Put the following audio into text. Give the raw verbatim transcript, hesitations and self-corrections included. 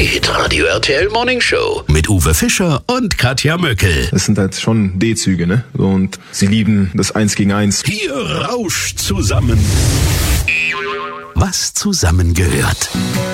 Die Hitradio R T L Morning Show mit Uwe Fischer und Katja Möckel. Das sind halt schon D-Züge, ne? Und sie lieben das Eins gegen Eins. Hier rauscht zusammen, was zusammengehört.